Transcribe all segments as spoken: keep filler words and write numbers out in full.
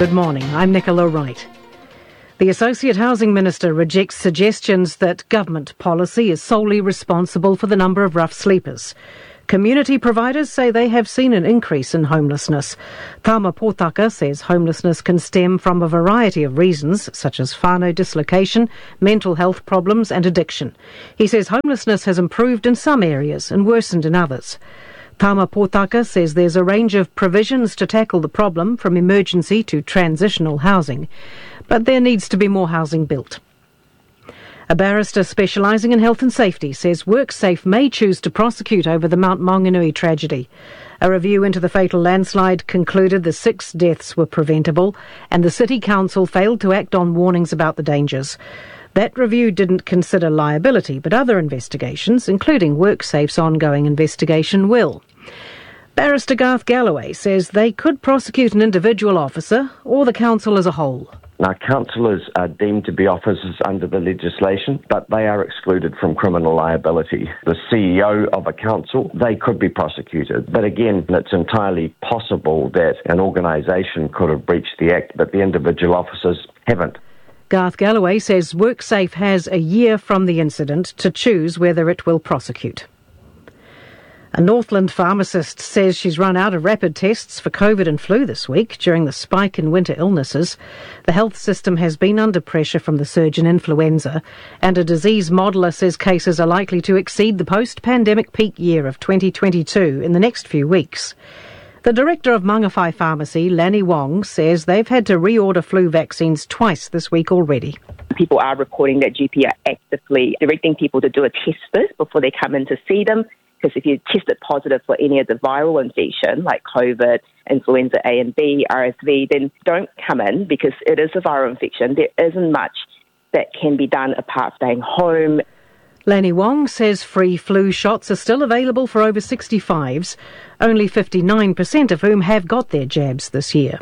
Good morning, I'm Nicola Wright. The Associate Housing Minister rejects suggestions that government policy is solely responsible for the number of rough sleepers. Community providers say they have seen an increase in homelessness. Tama Potaka says homelessness can stem from a variety of reasons, such as whānau dislocation, mental health problems and addiction. He says homelessness has improved in some areas and worsened in others. Tama Potaka says there's a range of provisions to tackle the problem, from emergency to transitional housing, but there needs to be more housing built. A barrister specialising in health and safety says WorkSafe may choose to prosecute over the Mount Maunganui tragedy. A review into the fatal landslide concluded the six deaths were preventable and the City Council failed to act on warnings about the dangers. That review didn't consider liability, but other investigations, including WorkSafe's ongoing investigation, will. Barrister Garth Galloway says they could prosecute an individual officer or the council as a whole. Now, councillors are deemed to be officers under the legislation, but they are excluded from criminal liability. The C E O of a council, they could be prosecuted. But again, it's entirely possible that an organisation could have breached the Act, but the individual officers haven't. Garth Galloway says WorkSafe has a year from the incident to choose whether it will prosecute. A Northland pharmacist says she's run out of rapid tests for COVID and flu this week during the spike in winter illnesses. The health system has been under pressure from the surge in influenza, and a disease modeller says cases are likely to exceed the post-pandemic peak year of twenty twenty-two in the next few weeks. The director of Mangawhai Pharmacy, Lanny Wong, says they've had to reorder flu vaccines twice this week already. People are reporting that G P are actively directing people to do a test first before they come in to see them. Because if you tested positive for any of the viral infection, like COVID, influenza A and B, R S V, then don't come in because it is a viral infection. There isn't much that can be done apart from staying home. Lanny Wong says free flu shots are still available for over sixty-fives, only fifty-nine percent of whom have got their jabs this year.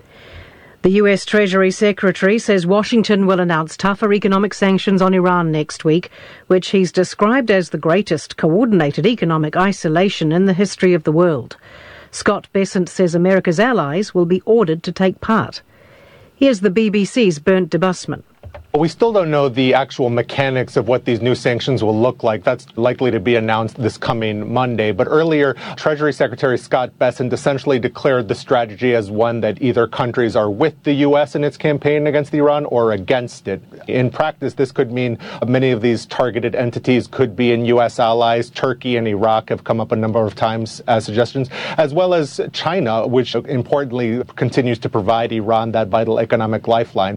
The U S Treasury Secretary says Washington will announce tougher economic sanctions on Iran next week, which he's described as the greatest coordinated economic isolation in the history of the world. Scott Bessent says America's allies will be ordered to take part. Here's the B B C's Bernd de Busman. We still don't know the actual mechanics of what these new sanctions will look like. That's likely to be announced this coming Monday. But earlier, Treasury Secretary Scott Bessent essentially declared the strategy as one that either countries are with the U S in its campaign against Iran or against it. In practice, this could mean many of these targeted entities could be in U S allies. Turkey and Iraq have come up a number of times as suggestions, as well as China, which importantly continues to provide Iran that vital economic lifeline.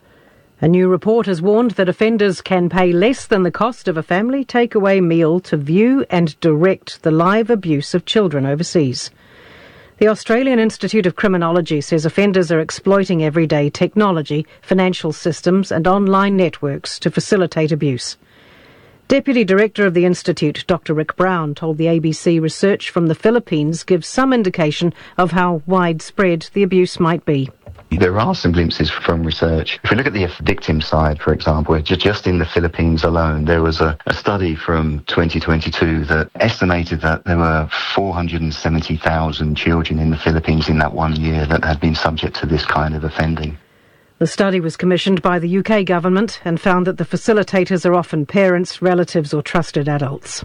A new report has warned that offenders can pay less than the cost of a family takeaway meal to view and direct the live abuse of children overseas. The Australian Institute of Criminology says offenders are exploiting everyday technology, financial systems and online networks to facilitate abuse. Deputy Director of the Institute, Doctor Rick Brown, told the A B C research from the Philippines gives some indication of how widespread the abuse might be. There are some glimpses from research. If we look at the victim side, for example, just in the Philippines alone, there was a, a study from twenty twenty-two that estimated that there were four hundred seventy thousand children in the Philippines in that one year that had been subject to this kind of offending. The study was commissioned by the U K government and found that the facilitators are often parents, relatives or trusted adults.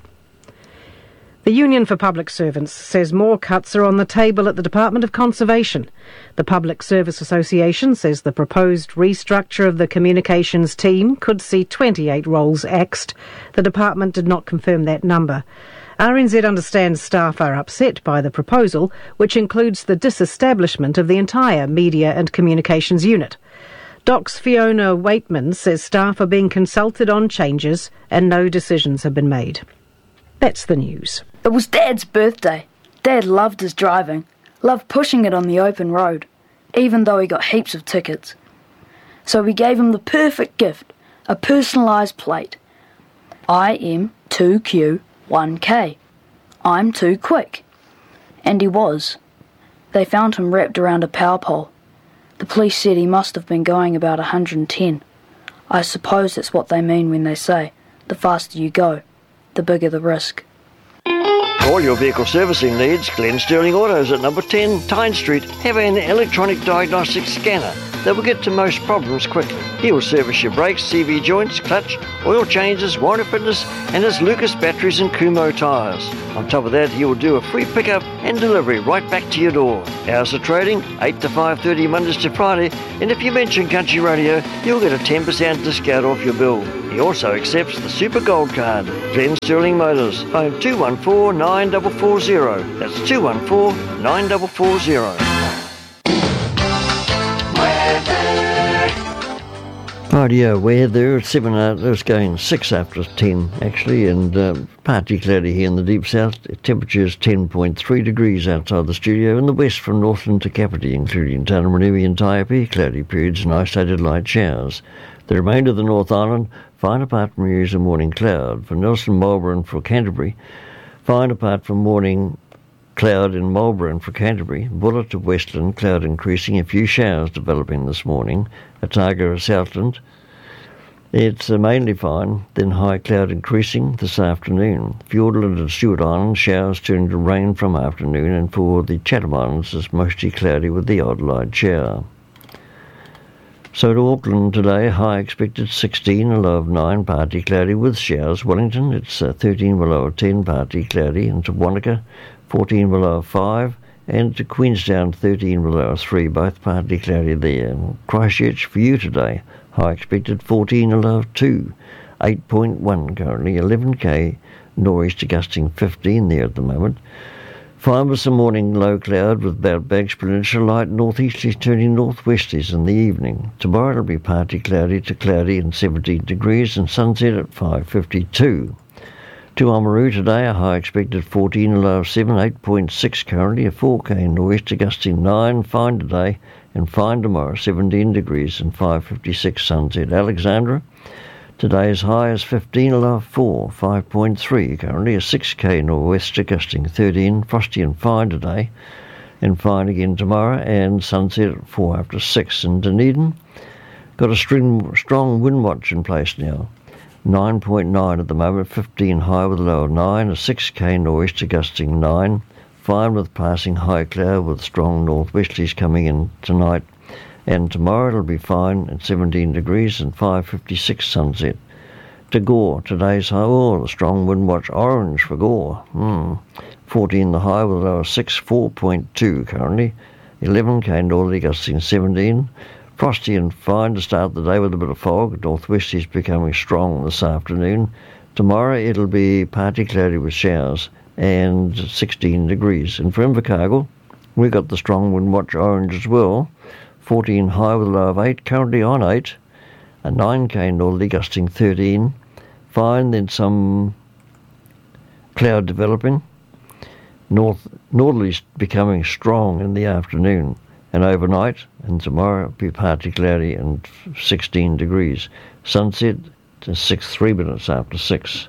The Union for Public Servants says more cuts are on the table at the Department of Conservation. The Public Service Association says the proposed restructure of the communications team could see twenty-eight roles axed. The department did not confirm that number. R N Z understands staff are upset by the proposal, which includes the disestablishment of the entire media and communications unit. Doc's Fiona Waitman says staff are being consulted on changes and no decisions have been made. That's the news. It was Dad's birthday. Dad loved his driving, loved pushing it on the open road, even though he got heaps of tickets. So we gave him the perfect gift, a personalised plate. I M two Q one K. I'm too quick. And he was. They found him wrapped around a power pole. The police said he must have been going about one hundred ten. I suppose that's what they mean when they say, the faster you go, the bigger the risk. For all your vehicle servicing needs, Glenn Sterling Autos at number ten Tyne Street have an electronic diagnostic scanner that will get to most problems quickly. He will service your brakes, C V joints, clutch, oil changes, warranty fitness, and his Lucas batteries and Kumho tyres. On top of that, he will do a free pickup and delivery right back to your door. Hours of trading, eight to five thirty Mondays to Friday, and if you mention Country Radio, you'll get a ten percent discount off your bill. He also accepts the Super Gold Card. Glenn Sterling Motors, phone two one four, nine four four zero. That's two one four, nine four four zero. Radio weather at seven, uh, it's going six after ten actually, and uh, partly cloudy here in the deep south. Temperature is ten point three degrees outside the studio. In the west from Northland to Kapiti, including Taranaki and Taiapi, cloudy periods and isolated light showers. The remainder of the North Island, fine apart from areas of morning cloud. For Nelson, Marlborough and for Canterbury, fine apart from morning cloud in Marlborough and for Canterbury. Buller to Westland, cloud increasing, a few showers developing this morning. Otago, Southland, it's uh, mainly fine, then high cloud increasing this afternoon. Fiordland and Stewart Islands, showers turning to rain from afternoon, and for the Chatham Islands, it's mostly cloudy with the odd light shower. So to Auckland today, high expected sixteen, a low of nine, partly cloudy with showers. Wellington, it's uh, thirteen, a low of ten, partly cloudy. And to Wanaka, fourteen, a low of five. And to Queenstown, thirteen, a low of three, both partly cloudy there. Christchurch for you today, high expected fourteen, a low of two. eight point one currently, eleven K, nor'easter gusting fifteen there at the moment. Fine with some morning low cloud with about Banks Peninsula, light northeasterlies turning northwesterlies in the evening. Tomorrow it'll be partly cloudy to cloudy and seventeen degrees and sunset at five fifty-two. To Oamaru today, a high expected fourteen, a low of seven, eight point six currently, a four K nor'easter gusting nine, fine today and fine tomorrow, seventeen degrees and five fifty-six sunset. Alexandra, today's high is fifteen, a low of four, five point three currently, a six K nor'wester gusting thirteen, frosty and fine today, and fine again tomorrow, and sunset at four after six. And Dunedin, got a string, strong wind watch in place now, nine point nine at the moment, fifteen high with a low of nine, a six K nor'easter gusting nine, fine with passing high cloud with strong northwesterlies coming in tonight. And tomorrow it'll be fine at seventeen degrees and five fifty-six sunset. To Gore, today's high, oh, the strong wind watch orange for Gore. Mm. fourteen the high with a low of six, four point two currently. eleven K northerly gusting seventeen. Frosty and fine to start the day with a bit of fog. Northwesterlies becoming strong this afternoon. Tomorrow it'll be partly cloudy with showers and sixteen degrees. And for Invercargill, we've got the strong wind watch orange as well. fourteen high with a low of eight, currently on eight, a nine K northerly gusting thirteen, fine, then some cloud developing, north northerlies becoming strong in the afternoon and overnight, and tomorrow it'll be partly cloudy and sixteen degrees. Sunset to six, three minutes after six.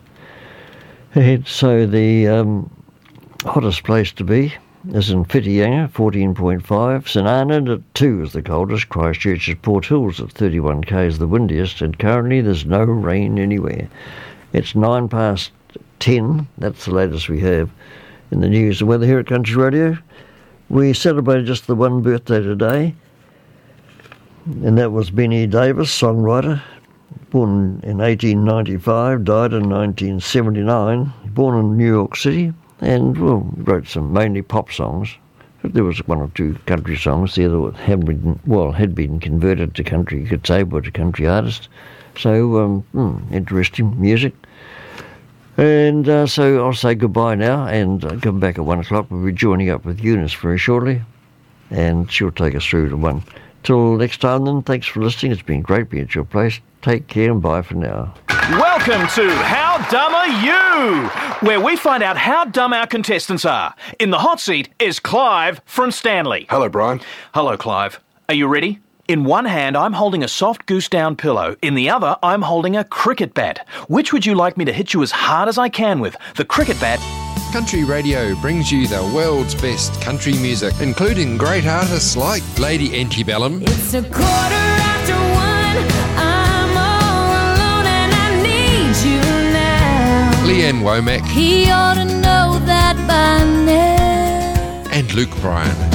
So the um, hottest place to be is in Whitianga, fourteen point five. St Arnaud at two is the coldest. Christchurch at Port Hills at thirty-one K is the windiest. And currently there's no rain anywhere. It's nine past ten. That's the latest we have in the news and weather here at Country Radio. We celebrated just the one birthday today, and that was Benny Davis, songwriter, born in eighteen ninety-five, died in nineteen seventy-nine, born in New York City. And, well, wrote some mainly pop songs. But there was one or two country songs there that had been, well, had been converted to country, you could say, but a country artist. So, um, hmm, interesting music. And uh, so I'll say goodbye now and uh, come back at one o'clock. We'll be joining up with Eunice very shortly, and she'll take us through to one. Till next time then, thanks for listening. It's been great being at your place. Take care and bye for now. Welcome to How Dumb Are You?, where we find out how dumb our contestants are. In the hot seat is Clive from Stanley. Hello, Brian. Hello, Clive. Are you ready? In one hand, I'm holding a soft goose down pillow. In the other, I'm holding a cricket bat. Which would you like me to hit you as hard as I can with? The cricket bat? Country Radio brings you the world's best country music, including great artists like Lady Antebellum. It's a quarter after one. I'm all alone and I need you now. Leanne Womack He ought to know that by now. and Luke Bryan.